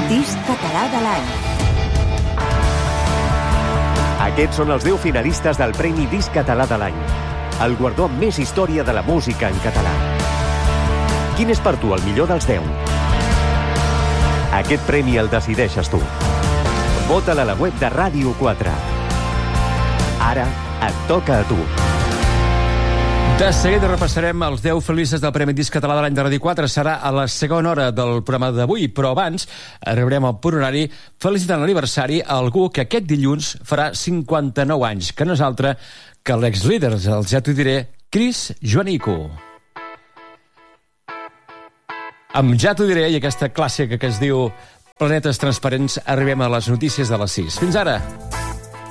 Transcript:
Disc català de l'any. Aquests són els 10 finalistes del Premi Disc Català de l'any. El guardó amb més història de la música en català. Quin és per tu el millor dels 10? Aquest premi el decideixes tu. Vota-la a la web de Ràdio 4. Ara et toca a tu. De seguida repassarem els 10 finalistes del Premi Disc Català de l'any de Ràdio 4. Serà a la segona hora del programa d'avui, però abans arribarem al punt horari felicitant l'aniversari a algú que aquest dilluns farà 59 anys, que no és altre que l'ex-líder, ja t'ho diré, Chris Joanico. Amb Ja t'ho diré i aquesta clàssica que es diu Planetes Transparents arribem a les notícies de les 6. Fins ara!